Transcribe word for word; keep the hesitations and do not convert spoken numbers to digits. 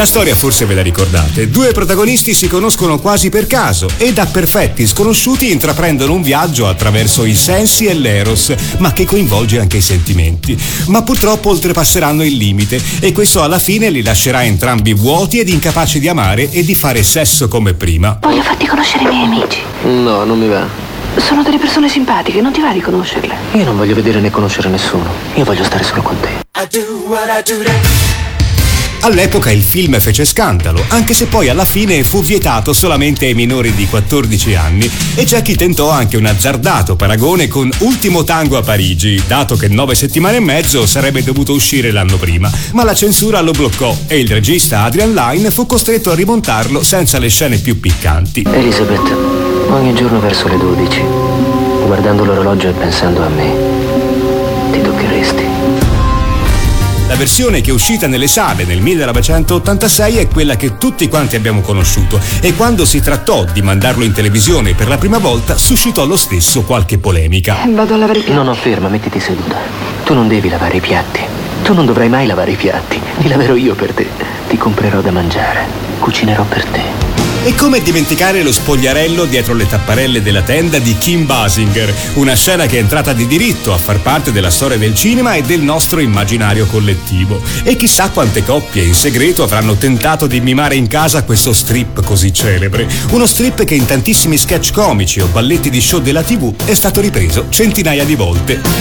La storia forse ve la ricordate. Due protagonisti si conoscono quasi per caso e da perfetti sconosciuti intraprendono un viaggio attraverso i sensi e l'eros, ma che coinvolge anche i sentimenti. Ma purtroppo oltrepasseranno il limite e questo alla fine li lascerà entrambi vuoti ed incapaci di amare e di fare sesso come prima. Voglio farti conoscere i miei amici. No, non mi va. Sono delle persone simpatiche, non ti va di conoscerle? Io non voglio vedere né conoscere nessuno. Io voglio stare solo con te. I do what I do that. All'epoca il film fece scandalo, anche se poi alla fine fu vietato solamente ai minori di quattordici anni e c'è chi tentò anche un azzardato paragone con Ultimo Tango a Parigi, dato che nove settimane e mezzo sarebbe dovuto uscire l'anno prima, ma la censura lo bloccò e il regista Adrian Lyne fu costretto a rimontarlo senza le scene più piccanti. Elizabeth, ogni giorno verso le dodici, guardando l'orologio e pensando a me, ti toccheresti. La versione che è uscita nelle sale nel millenovecentottantasei è quella che tutti quanti abbiamo conosciuto e quando si trattò di mandarlo in televisione per la prima volta suscitò lo stesso qualche polemica. Vado a lavare i piatti. No, no, ferma, mettiti seduta. Tu non devi lavare i piatti. Tu non dovrai mai lavare i piatti. Li laverò io per te. Ti comprerò da mangiare. Cucinerò per te. E come dimenticare lo spogliarello dietro le tapparelle della tenda di Kim Basinger, una scena che è entrata di diritto a far parte della storia del cinema e del nostro immaginario collettivo. E chissà quante coppie in segreto avranno tentato di mimare in casa questo strip così celebre. Uno strip che in tantissimi sketch comici o balletti di show della tivù è stato ripreso centinaia di volte.